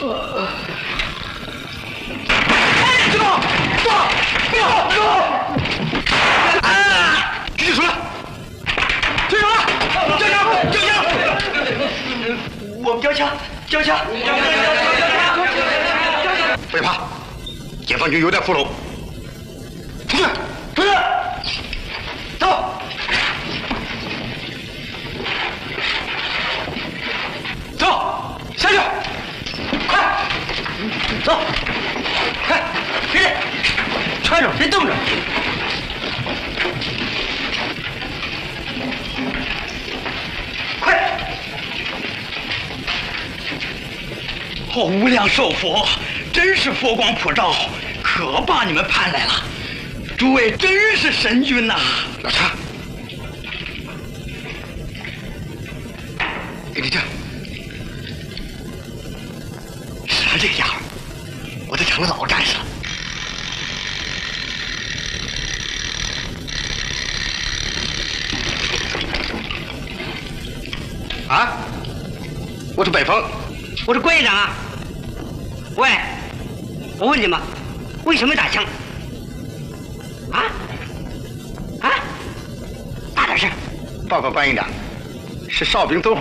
这个，啊！举起出来！退手了！交枪！交枪！我们交枪！交枪！不要怕，解放军有待俘虏。出去！出去！走！走！下去！快！走！快！别揣着，别瞪着。快！哦，无量寿佛，真是佛光普照，可把你们盼来了。诸位真是神军呐！老查，给你这。是这个家伙，我的成了老战士了。啊！我是北风， 我是关营长啊。喂，我问你们，为什么打枪？啊？大点声！ 报告关营长，是哨兵走火